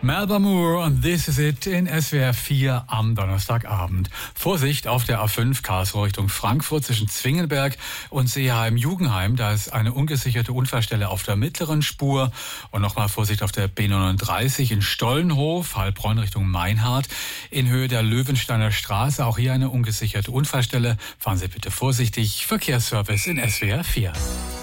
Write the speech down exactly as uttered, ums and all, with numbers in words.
Melba Moore und This Is It in S W R vier am Donnerstagabend. Vorsicht auf der A fünf Karlsruhe Richtung Frankfurt zwischen Zwingelberg und Seeheim-Jugendheim. Da ist eine ungesicherte Unfallstelle auf der mittleren Spur. Und nochmal Vorsicht auf der B neununddreißig in Stollenhof, Heilbronn Richtung Meinhardt. In Höhe der Löwensteiner Straße, auch hier eine ungesicherte Unfallstelle. Fahren Sie bitte vorsichtig. Verkehrsservice in S W R vier.